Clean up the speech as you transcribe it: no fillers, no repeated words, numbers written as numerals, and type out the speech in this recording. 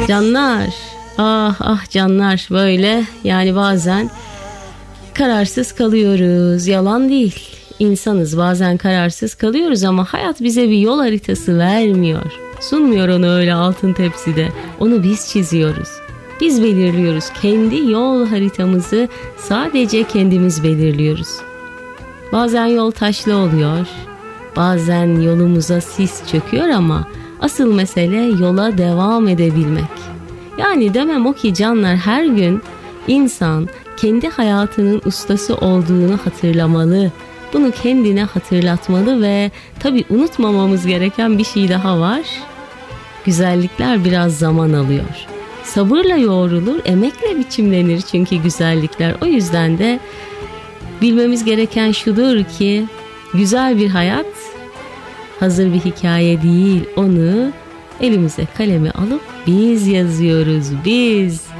Canlar, ah ah canlar, böyle yani bazen kararsız kalıyoruz, yalan değil. İnsanız, bazen kararsız kalıyoruz ama hayat bize bir yol haritası vermiyor. Sunmuyor onu öyle altın tepside. Onu biz çiziyoruz. Biz belirliyoruz. Kendi yol haritamızı sadece kendimiz belirliyoruz. Bazen yol taşlı oluyor. Bazen yolumuza sis çöküyor ama asıl mesele yola devam edebilmek. Yani demem o ki canlar, her gün insan kendi hayatının ustası olduğunu hatırlamalı. Bunu kendine hatırlatmalı ve tabii unutmamamız gereken bir şey daha var. Güzellikler biraz zaman alıyor. Sabırla yoğrulur, emekle biçimlenir çünkü güzellikler. O yüzden de bilmemiz gereken şudur ki güzel bir hayat hazır bir hikaye değil. Onu elimize kalemi alıp biz yazıyoruz, biz.